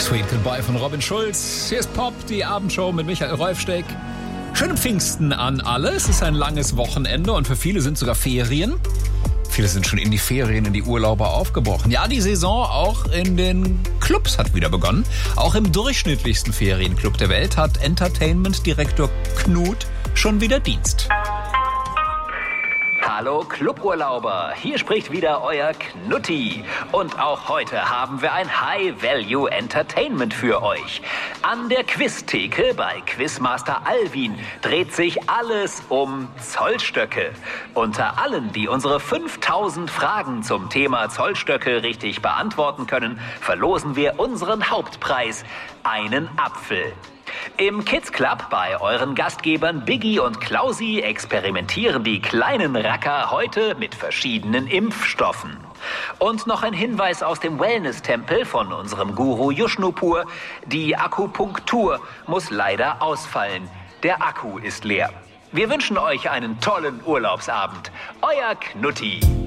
Sweet Goodbye von Robin Schulz. Hier ist Pop, die Abendshow mit Michael Rolfsteck. Schönen Pfingsten an alle. Es ist ein langes Wochenende und für viele sind sogar Ferien. Viele sind schon in die Ferien, in die Urlaube aufgebrochen. Ja, die Saison auch in den Clubs hat wieder begonnen. Auch im durchschnittlichsten Ferienclub der Welt hat Entertainment-Direktor Knut schon wieder Dienst. Hallo Cluburlauber, hier spricht wieder euer Knutti. Und auch heute haben wir ein High-Value-Entertainment für euch. An der Quiztheke bei Quizmaster Alvin dreht sich alles um Zollstöcke. Unter allen, die unsere 5000 Fragen zum Thema Zollstöcke richtig beantworten können, verlosen wir unseren Hauptpreis, einen Apfel. Im Kids Club bei euren Gastgebern Biggie und Klausi experimentieren die kleinen Racker heute mit verschiedenen Impfstoffen. Und noch ein Hinweis aus dem Wellness-Tempel von unserem Guru Yushnupur: Die Akupunktur muss leider ausfallen. Der Akku ist leer. Wir wünschen euch einen tollen Urlaubsabend. Euer Knutti.